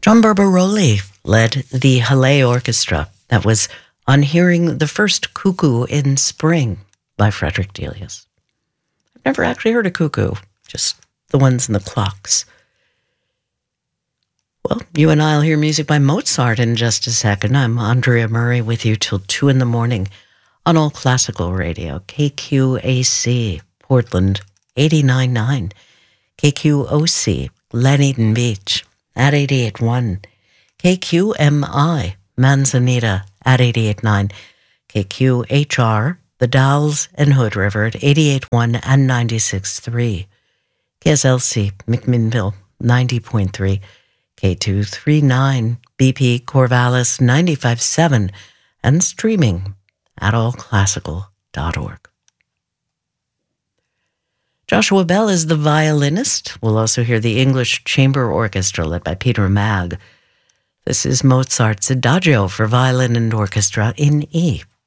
John Barbaroli led the Halle Orchestra. That was On Hearing the First Cuckoo in Spring by Frederick Delius. I've never actually heard a cuckoo, just the ones in the clocks. Well, you and I will hear music by Mozart in just a second. I'm Andrea Murray with you till 2 in the morning on All Classical Radio, KQAC, Portland, 89.9, KQOC, Dunedin Beach, at 88.1, KQMI, Manzanita, at 88.9, KQHR, The Dalles and Hood River at 88.1 and 96.3, KSLC, McMinnville, 90.3, K239, BP Corvallis, 95.7, and streaming at allclassical.org. Joshua Bell is the violinist. We'll also hear the English Chamber Orchestra led by Peter Magg. This is Mozart's Adagio for violin and orchestra in E.